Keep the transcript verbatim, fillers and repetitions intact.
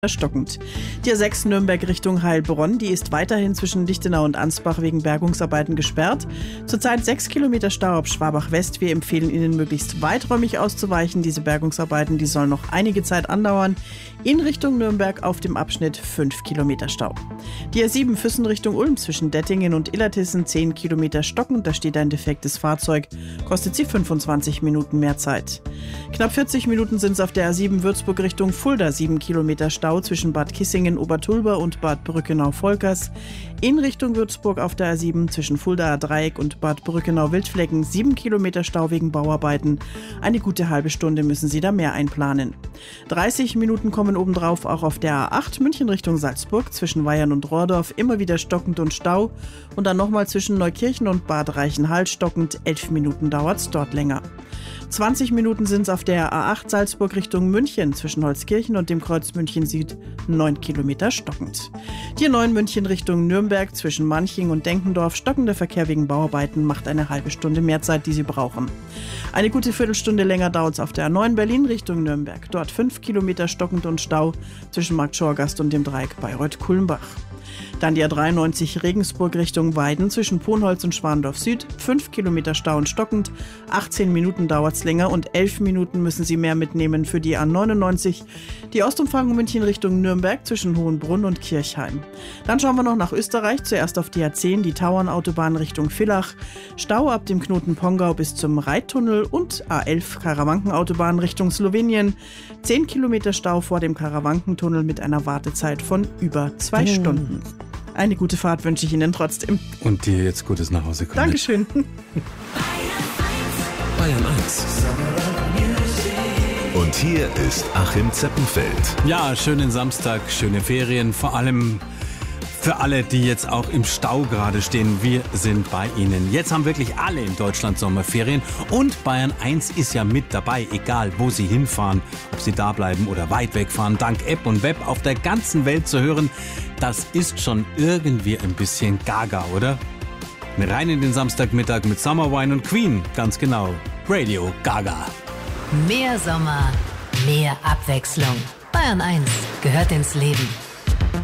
stockend. Die A sechs Nürnberg Richtung Heilbronn, die ist weiterhin zwischen Lichtenau und Ansbach wegen Bergungsarbeiten gesperrt. Zurzeit sechs Kilometer Stau ab Schwabach West. Wir empfehlen Ihnen, möglichst weiträumig auszuweichen. Diese Bergungsarbeiten, die sollen noch einige Zeit andauern. In Richtung Nürnberg auf dem Abschnitt fünf Kilometer Stau. Die A sieben Füssen Richtung Ulm zwischen Dettingen und Illertissen zehn Kilometer stockend. Da steht ein defektes Fahrzeug, kostet sie fünfundzwanzig Minuten mehr Zeit. Knapp vierzig Minuten sind es auf der A sieben Würzburg Richtung Fulda, sieben Kilometer Stau zwischen Bad Kissingen, Obertulber und Bad Brückenau-Volkers. In Richtung Würzburg auf der A sieben zwischen Fuldaer Dreieck und Bad Brückenau-Wildflecken sieben Kilometer Stau wegen Bauarbeiten. Eine gute halbe Stunde müssen Sie da mehr einplanen. dreißig Minuten kommen obendrauf auch auf der A acht München Richtung Salzburg zwischen Weyern und Rohrdorf immer wieder stockend und Stau. Und dann nochmal zwischen Neukirchen und Bad Reichenhall stockend. elf Minuten dauert es dort länger. zwanzig Minuten sind es auf der A acht Salzburg Richtung München zwischen Holzkirchen und dem Kreuz München Süd, neun Kilometer stockend. Die A neun München Richtung Nürnberg zwischen Manching und Denkendorf, stockender Verkehr wegen Bauarbeiten, macht eine halbe Stunde mehr Zeit, die Sie brauchen. Eine gute Viertelstunde länger dauert es auf der A neun Berlin Richtung Nürnberg. Dort fünf Kilometer stockend und Stau zwischen Markt Schorgast und dem Dreieck Bayreuth-Kulmbach. Dann die A dreiundneunzig Regensburg Richtung Weiden zwischen Ponholz und Schwandorf Süd. fünf Kilometer Stau und stockend. achtzehn Minuten dauert es länger und elf Minuten müssen Sie mehr mitnehmen für die A neunundneunzig. Die Ostumfahrung München Richtung Nürnberg zwischen Hohenbrunn und Kirchheim. Dann schauen wir noch nach Österreich. Zuerst auf die A zehn, die Tauernautobahn Richtung Villach. Stau ab dem Knoten Pongau bis zum Reittunnel und A elf Karawankenautobahn Richtung Slowenien. zehn Kilometer Stau vor dem Karawankentunnel mit einer Wartezeit von über zwei Hm. Stunden. Eine gute Fahrt wünsche ich Ihnen trotzdem. Und dir jetzt gutes Nachhausekommen. Dankeschön. Bayern eins. Und hier ist Achim Zeppenfeld. Ja, schönen Samstag, schöne Ferien, vor allem für alle, die jetzt auch im Stau gerade stehen. Wir sind bei Ihnen. Jetzt haben wirklich alle in Deutschland Sommerferien und Bayern eins ist ja mit dabei, egal wo Sie hinfahren, ob Sie da bleiben oder weit wegfahren, dank App und Web auf der ganzen Welt zu hören. Das ist schon irgendwie ein bisschen gaga, oder? Rein in den Samstagmittag mit Summer Wine und Queen, ganz genau. Radio Gaga. Mehr Sommer, mehr Abwechslung. Bayern eins gehört ins Leben.